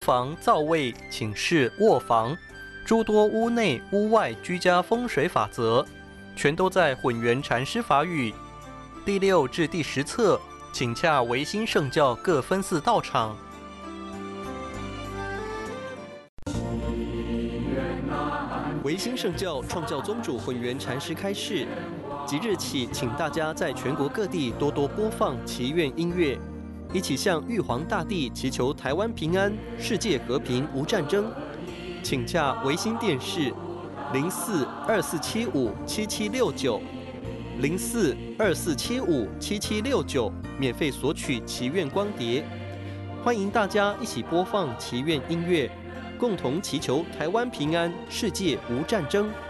房、灶位、寝室、卧房，诸多屋内屋外居家风水法则，全都在混元禅师法语第6至第10册，请洽维新圣教各分寺道场。维新圣教创教宗主混元禅师开示，即日起，请大家在全国各地多多播放祈愿音乐，一起向玉皇大帝祈求台湾平安、世界和平无战争。请洽维新电视0424757769 0424757769，免费索取祈愿光碟。欢迎大家一起播放祈愿音乐，共同祈求台湾平安、世界无战争。